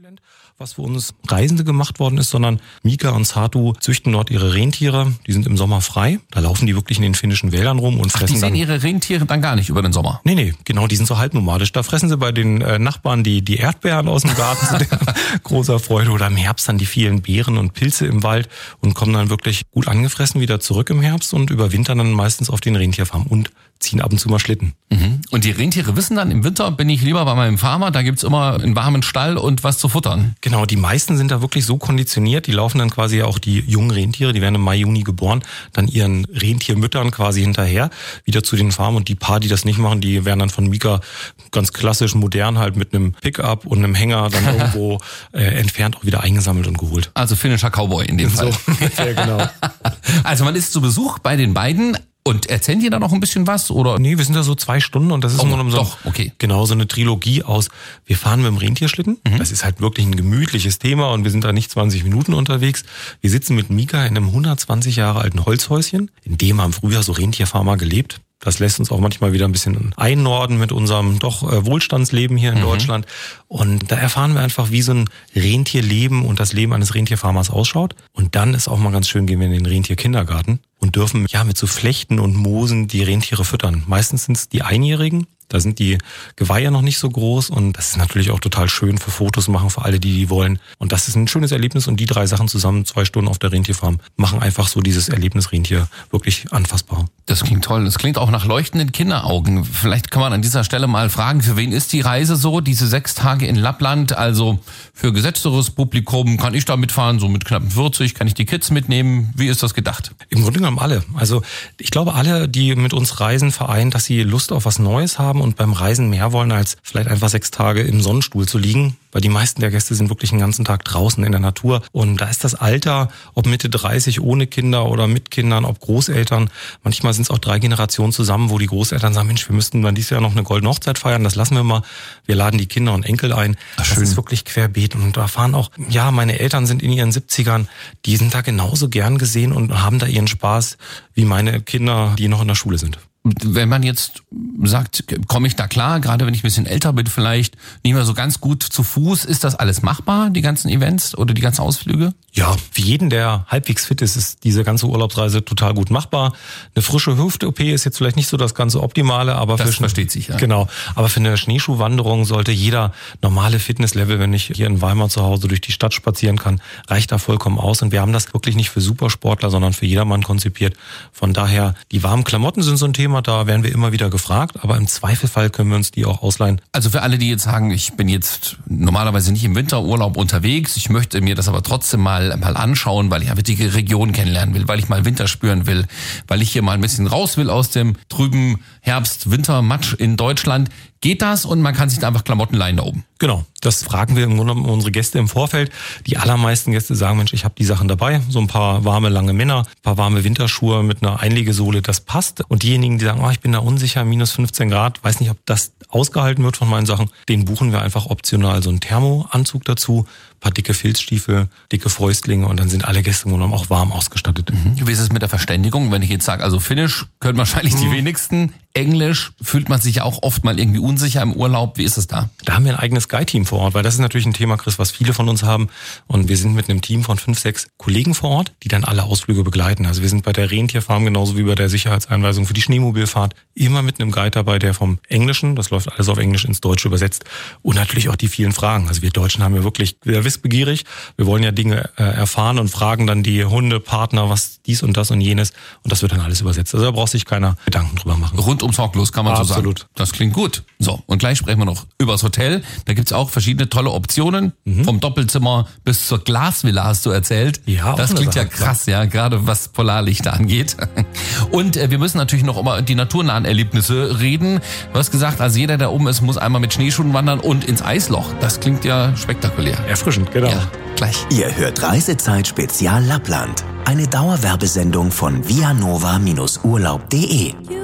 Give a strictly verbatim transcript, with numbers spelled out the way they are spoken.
Gelände, was für uns Reisende gemacht worden ist, sondern Mika und Satu züchten dort ihre Rentiere. Die sind im Sommer frei. Da laufen die wirklich in den finnischen Wäldern rum und fressen. Ach, die sehen dann ihre Rentiere dann gar nicht über den Sommer? Nee, nee, genau, die sind so halbnomadisch. Da fressen sie bei den äh, Nachbarn die, die Erdbeeren aus dem Garten zu der großer Freude oder im Herbst dann die vielen Beeren und Pilze im Wald und kommen dann wirklich gut angefressen wieder zurück im Herbst und überwintern dann meistens auf den Rentierfarmen und ziehen ab und zu mal Schlitten. Mhm. Und die Rentiere wissen dann, im Winter bin ich lieber bei meinem Farmer, da gibt's immer einen warmen Stall und was zu futtern. Genau, die meisten sind da wirklich so konditioniert, die laufen dann quasi auch die jungen Rentiere, die werden im Mai, Juni geboren, dann ihren Rentiermüttern quasi hinterher, wieder zu den Farmen und die paar, die das nicht machen, die werden dann von Mika ganz klassisch modern halt mit einem Pickup und einem Hänger dann irgendwo äh, entfernt auch wieder eingesammelt und geholt. Also finnischer Cowboy in dem Fall. So, ja, genau. Also man ist zu Besuch bei den beiden. Und erzählen die da noch ein bisschen was? Oder? Nee, wir sind da so zwei Stunden und das ist oh, nur so, doch, okay. genau so eine Trilogie aus, wir fahren mit dem Rentierschlitten, mhm. das ist halt wirklich ein gemütliches Thema und wir sind da nicht zwanzig Minuten unterwegs. Wir sitzen mit Mika in einem hundertzwanzig Jahre alten Holzhäuschen, in dem haben früher so Rentierfarmer gelebt. Das lässt uns auch manchmal wieder ein bisschen einnorden mit unserem doch äh, Wohlstandsleben hier in mhm. Deutschland. Und da erfahren wir einfach, wie so ein Rentierleben und das Leben eines Rentierfarmers ausschaut. Und dann ist auch mal ganz schön, gehen wir in den Rentierkindergarten und dürfen ja mit so Flechten und Moosen die Rentiere füttern. Meistens sind es die Einjährigen. Da sind die Geweihe noch nicht so groß und das ist natürlich auch total schön für Fotos machen, für alle, die die wollen. Und das ist ein schönes Erlebnis und die drei Sachen zusammen, zwei Stunden auf der Rentierfarm, machen einfach so dieses Erlebnis Rentier wirklich anfassbar. Das klingt toll. Das klingt auch nach leuchtenden Kinderaugen. Vielleicht kann man an dieser Stelle mal fragen, für wen ist die Reise so, diese sechs Tage in Lappland? Also für gesetzteres Publikum, kann ich da mitfahren, so mit knapp vierzig, kann ich die Kids mitnehmen? Wie ist das gedacht? Im Grunde genommen alle. Also ich glaube, alle, die mit uns reisen, vereinen, dass sie Lust auf was Neues haben und beim Reisen mehr wollen, als vielleicht einfach sechs Tage im Sonnenstuhl zu liegen. Weil die meisten der Gäste sind wirklich den ganzen Tag draußen in der Natur. Und da ist das Alter, ob Mitte dreißig ohne Kinder oder mit Kindern, ob Großeltern. Manchmal sind es auch drei Generationen zusammen, wo die Großeltern sagen, Mensch, wir müssten dann dieses Jahr noch eine goldene Hochzeit feiern. Das lassen wir mal. Wir laden die Kinder und Enkel ein. Ach, das ist wirklich querbeet. Und da fahren auch, ja, meine Eltern sind in ihren siebzigern. Die sind da genauso gern gesehen und haben da ihren Spaß wie meine Kinder, die noch in der Schule sind. Wenn man jetzt sagt, komme ich da klar, gerade wenn ich ein bisschen älter bin vielleicht, nicht mehr so ganz gut zu Fuß, ist das alles machbar, die ganzen Events oder die ganzen Ausflüge? Ja, für jeden, der halbwegs fit ist, ist diese ganze Urlaubsreise total gut machbar. Eine frische Hüfte-O P ist jetzt vielleicht nicht so das ganze Optimale, aber das für versteht sich, ja. Genau, aber für eine Schneeschuhwanderung sollte jeder normale Fitnesslevel, wenn ich hier in Weimar zu Hause durch die Stadt spazieren kann, reicht da vollkommen aus. Und wir haben das wirklich nicht für Supersportler, sondern für jedermann konzipiert. Von daher, die warmen Klamotten sind so ein Thema, da werden wir immer wieder gefragt, aber im Zweifelfall können wir uns die auch ausleihen. Also für alle, die jetzt sagen, ich bin jetzt normalerweise nicht im Winterurlaub unterwegs, ich möchte mir das aber trotzdem mal mal anschauen, weil ich einfach die Region kennenlernen will, weil ich mal Winter spüren will, weil ich hier mal ein bisschen raus will aus dem trüben Herbst-Winter-Matsch in Deutschland. Geht das und man kann sich da einfach Klamotten leihen da oben? Genau, das fragen wir im Grunde genommen unsere Gäste im Vorfeld. Die allermeisten Gäste sagen, Mensch, ich habe die Sachen dabei, so ein paar warme, lange Männer, ein paar warme Winterschuhe mit einer Einlegesohle, das passt. Und diejenigen, die sagen, oh, ich bin da unsicher, minus fünfzehn Grad, weiß nicht, ob das ausgehalten wird von meinen Sachen, den buchen wir einfach optional so einen Thermoanzug dazu, ein paar dicke Filzstiefel, dicke Fäustlinge und dann sind alle Gäste im Grunde genommen auch warm ausgestattet. Mhm. Wie ist es mit der Verständigung? Wenn ich jetzt sage, also Finnisch können wahrscheinlich mhm. die wenigsten, Englisch fühlt man sich ja auch oft mal irgendwie unsicher im Urlaub. Wie ist es da? Da haben wir ein eigenes Guide-Team vor Ort, weil das ist natürlich ein Thema, Chris, was viele von uns haben. Und wir sind mit einem Team von fünf, sechs Kollegen vor Ort, die dann alle Ausflüge begleiten. Also wir sind bei der Rentierfarm genauso wie bei der Sicherheitseinweisung für die Schneemobilfahrt immer mit einem Guide dabei, der vom Englischen, das läuft alles auf Englisch, ins Deutsche übersetzt. Und natürlich auch die vielen Fragen. Also wir Deutschen haben ja wirklich, wir wissbegierig. Wir wollen ja Dinge äh, erfahren und fragen dann die Hundepartner, was dies und das und jenes. Und das wird dann alles übersetzt. Also da braucht sich keiner Gedanken drüber machen. Rundum sorglos kann man Absolut. so sagen. Absolut. Das klingt gut. So, und gleich sprechen wir noch über das Hotel. Da gibt's auch verschiedene tolle Optionen. Mhm. Vom Doppelzimmer bis zur Glasvilla hast du erzählt. Ja, das klingt ja krass, ja, gerade was Polarlichter angeht. Und äh, wir müssen natürlich noch über die naturnahen Erlebnisse reden. Du hast gesagt, also jeder, der oben ist, muss einmal mit Schneeschuhen wandern und ins Eisloch. Das klingt ja spektakulär. Erfrischend, genau. Ja, gleich. Ihr hört Reisezeit Spezial Lappland. Eine Dauerwerbesendung von vianova Urlaub punkt de.